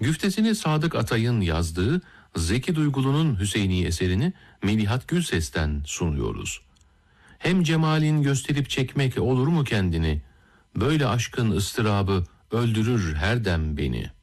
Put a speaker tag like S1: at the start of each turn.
S1: Güftesini Sadık Atay'ın yazdığı Zeki Duygulu'nun Hüseyini eserini Melihat Gülses'ten sunuyoruz. Hem cemalin gösterip çekmek olur mu kendini? Böyle aşkın ıstırabı öldürür her dem beni.